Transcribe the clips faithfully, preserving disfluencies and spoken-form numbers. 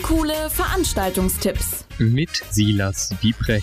Tonkohle Veranstaltungstipps mit Silas Wiebrecht.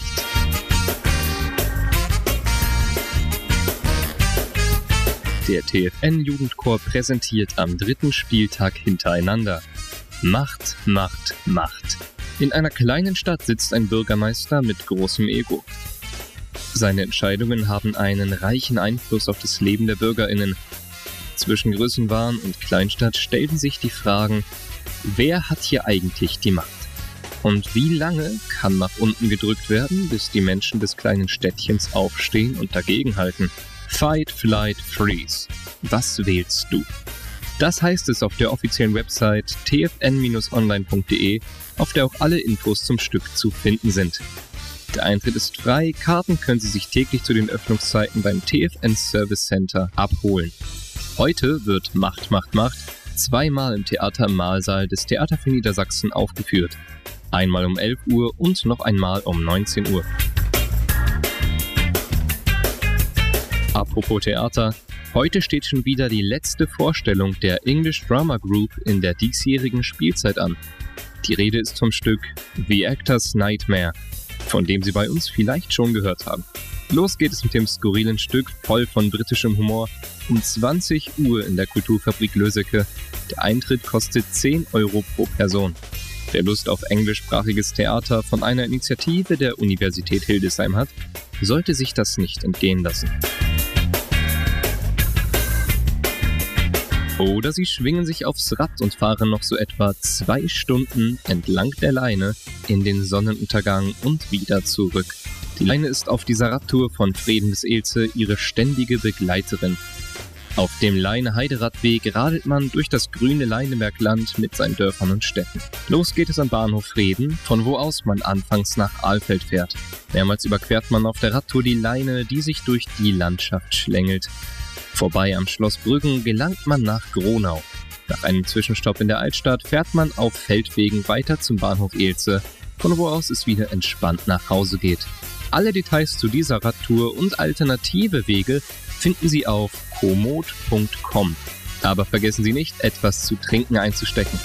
Der T F N-Jugendchor präsentiert am dritten Spieltag hintereinander Macht, Macht, Macht. In einer kleinen Stadt sitzt ein Bürgermeister mit großem Ego. Seine Entscheidungen haben einen reichen Einfluss auf das Leben der BürgerInnen. Zwischen Größenwahn und Kleinstadt stellten sich die Fragen, wer hat hier eigentlich die Macht? Und wie lange kann nach unten gedrückt werden, bis die Menschen des kleinen Städtchens aufstehen und dagegenhalten? Fight, Flight, Freeze. Was wählst du? Das heißt es auf der offiziellen Website t f n Bindestrich online punkt d e, auf der auch alle Infos zum Stück zu finden sind. Der Eintritt ist frei, Karten können Sie sich täglich zu den Öffnungszeiten beim T F N Service Center abholen. Heute wird Macht, Macht, Macht zweimal im Theater im Mahlsaal des Theater für Niedersachsen aufgeführt. Einmal um elf Uhr und noch einmal um neunzehn Uhr. Apropos Theater, heute steht schon wieder die letzte Vorstellung der English Drama Group in der diesjährigen Spielzeit an. Die Rede ist vom Stück The Actor's Nightmare, von dem Sie bei uns vielleicht schon gehört haben. Los geht es mit dem skurrilen Stück, voll von britischem Humor, um zwanzig Uhr in der Kulturfabrik Löseke. Der Eintritt kostet zehn Euro pro Person. Wer Lust auf englischsprachiges Theater von einer Initiative der Universität Hildesheim hat, sollte sich das nicht entgehen lassen. Oder Sie schwingen sich aufs Rad und fahren noch so etwa zwei Stunden entlang der Leine in den Sonnenuntergang und wieder zurück. Die Leine ist auf dieser Radtour von Freden bis Elze Ihre ständige Begleiterin. Auf dem Leine-Heideradweg radelt man durch das grüne Leinebergland mit seinen Dörfern und Städten. Los geht es am Bahnhof Freden, von wo aus man anfangs nach Alfeld fährt. Mehrmals überquert man auf der Radtour die Leine, die sich durch die Landschaft schlängelt. Vorbei am Schloss Brüggen gelangt man nach Gronau. Nach einem Zwischenstopp in der Altstadt fährt man auf Feldwegen weiter zum Bahnhof Elze, von wo aus es wieder entspannt nach Hause geht. Alle Details zu dieser Radtour und alternative Wege finden Sie auf komoot punkt com. Aber vergessen Sie nicht, etwas zu trinken einzustecken.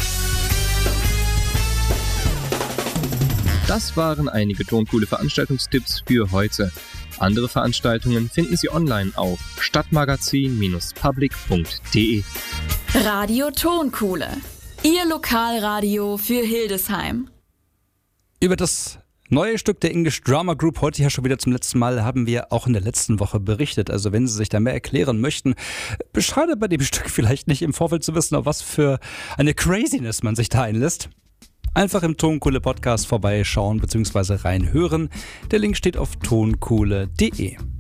Das waren einige toncoole Veranstaltungstipps für heute. Andere Veranstaltungen finden Sie online auf stadtmagazin Bindestrich public punkt d e. Radio Tonkohle, Ihr Lokalradio für Hildesheim. Über das neue Stück der English Drama Group, heute ja schon wieder zum letzten Mal, haben wir auch in der letzten Woche berichtet. Also wenn Sie sich da mehr erklären möchten, schade bei dem Stück vielleicht nicht im Vorfeld zu wissen, auf was für eine Craziness man sich da einlässt. Einfach im Tonkohle-Podcast vorbeischauen bzw. reinhören. Der Link steht auf tonkohle punkt d e.